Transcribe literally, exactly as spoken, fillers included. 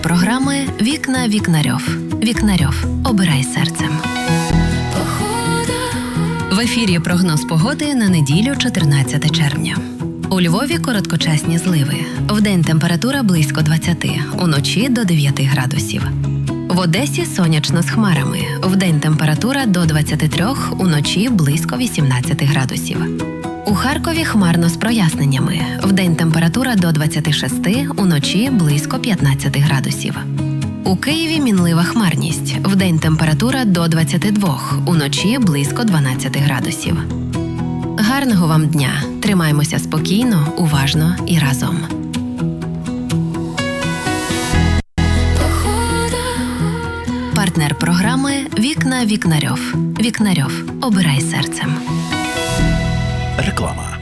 програми «Вікна Вікнарьов». Вікнарьов. Обирай серцем. В ефірі прогноз погоди на неділю, чотирнадцяте червня. У Львові короткочасні зливи. Вдень температура близько двадцяти, уночі до дев'яти градусів. В Одесі сонячно з хмарами. Вдень температура до двадцяти трьох, уночі близько вісімнадцяти градусів. У Харкові хмарно з проясненнями. Вдень температура до двадцяти шести, уночі близько п'ятнадцяти градусів. У Києві мінлива хмарність. Вдень температура до двадцяти двох, уночі близько дванадцяти градусів. Гарного вам дня! Тримаймося спокійно, уважно і разом. Партнер програми «Вікна Вікнарьов». Вікнарьов. Обирай серцем. Реклама.